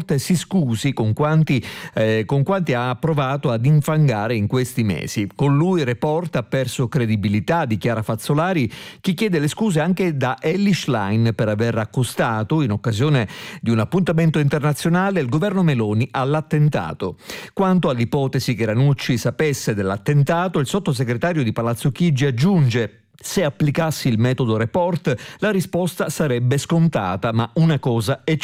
Report si scusi con quanti ha provato ad infangare in questi mesi. Con lui Report ha perso credibilità, dichiara Fazzolari, chi chiede le scuse anche da Elly Schlein per aver accostato, in occasione di un appuntamento internazionale, il governo Meloni all'attentato. Quanto all'ipotesi che Ranucci sapesse dell'attentato, il sottosegretario di Palazzo Chigi aggiunge: se applicassi il metodo Report, la risposta sarebbe scontata, ma una cosa è